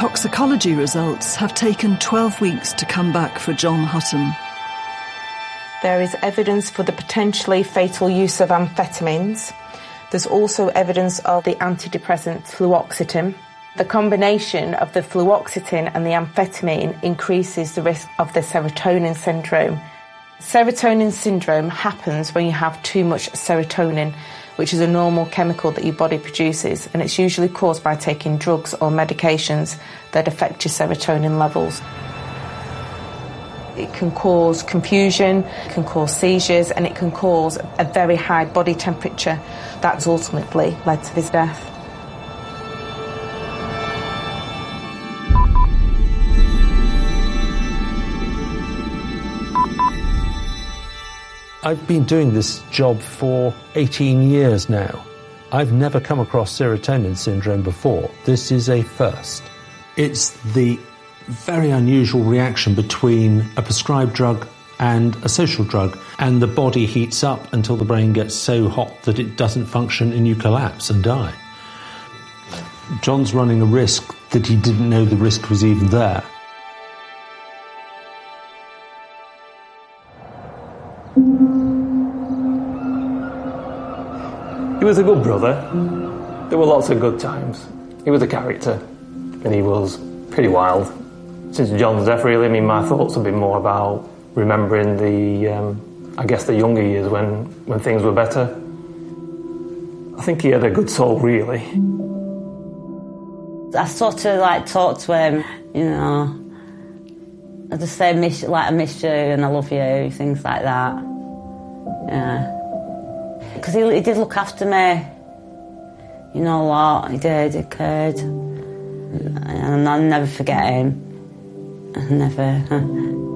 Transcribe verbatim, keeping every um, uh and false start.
toxicology results have taken twelve weeks to come back for John Hutton. There is evidence for the potentially fatal use of amphetamines. There's also evidence of the antidepressant fluoxetine. The combination of the fluoxetine and the amphetamine increases the risk of the serotonin syndrome. Serotonin syndrome happens when you have too much serotonin, which is a normal chemical that your body produces, and it's usually caused by taking drugs or medications that affect your serotonin levels. It can cause confusion, it can cause seizures, and it can cause a very high body temperature. That's ultimately led to his death. I've been doing this job for eighteen years now. I've never come across serotonin syndrome before. This is a first. It's the very unusual reaction between a prescribed drug and a social drug, and the body heats up until the brain gets so hot that it doesn't function and you collapse and die. John's running a risk that he didn't know the risk was even there. He was a good brother. There were lots of good times. He was a character, and he was pretty wild. Since John's death, really, I mean, my thoughts have been more about remembering the, um, I guess, the younger years when, when things were better. I think he had a good soul, really. I sort of, like, talked to him, you know. I just say, miss, like, I miss you and I love you, things like that. Yeah. Because he, he did look after me, you know what, he did, he cared, and I'll never forget him, I never.